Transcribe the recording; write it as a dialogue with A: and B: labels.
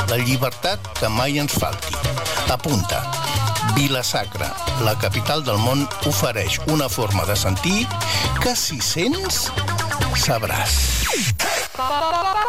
A: la llibertat que mai ens falti. Apunta. Vila-sacra, la capital del món, ofereix una forma de sentir que si sents, sabràs.